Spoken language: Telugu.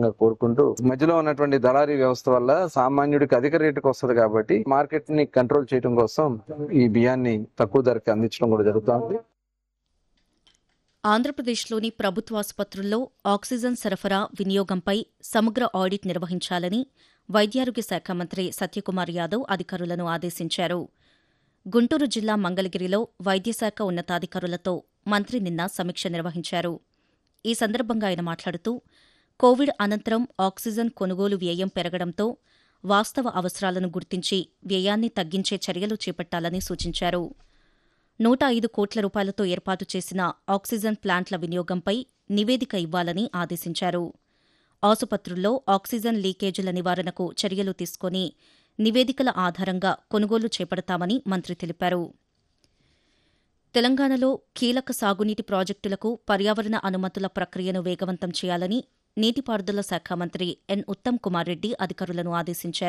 సందర్భంగా కోరుకుంటూ, మధ్యలో ఉన్నటువంటి దళారీ వ్యవస్థ వల్ల సామాన్యుడికి అధిక రేటుకు వస్తుంది కాబట్టి మార్కెట్ ని కంట్రోల్ చేయడం కోసం ఈ బియ్యాన్ని తక్కువ ధరకి అందించడం కూడా జరుగుతుంది. ఆంధ్రప్రదేశ్లోని ప్రభుత్వాసుపత్రుల్లో ఆక్సిజన్ సరఫరా వినియోగంపై సమగ్ర ఆడిట్ నిర్వహించాలని వైద్యారోగ్య శాఖ మంత్రి సత్యకుమార్ యాదవ్ అధికారులను ఆదేశించారు. గుంటూరు జిల్లా మంగళగిరిలో వైద్యశాఖ ఉన్నతాధికారులతో మంత్రి నిన్న సమీక్ష నిర్వహించారు. ఈ సందర్భంగా ఆయన మాట్లాడుతూ, కోవిడ్ అనంతరం ఆక్సిజన్ కొనుగోలు వ్యయం పెరగడంతో వాస్తవ అవసరాలను గుర్తించి వ్యయాన్ని తగ్గించే చర్యలు చేపట్టాలని సూచించారు. 105 కోట్ల రూపాయలతో ఏర్పాటు చేసిన ఆక్సిజన్ ప్లాంట్ల వినియోగంపై నివేదిక ఇవ్వాలని ఆదేశించారు. ఆసుపత్రుల్లో ఆక్సిజన్ లీకేజీల నివారణకు చర్యలు తీసుకుని నివేదికల ఆధారంగా కొనుగోలు చేపడతామని మంత్రి తెలిపారు. తెలంగాణలో కీలక సాగునీటి ప్రాజెక్టులకు పర్యావరణ అనుమతుల ప్రక్రియను వేగవంతం చేయాలని నీటిపారుదల శాఖ మంత్రి ఎన్. ఉత్తమ్ కుమార్ రెడ్డి అధికారులను ఆదేశించారు.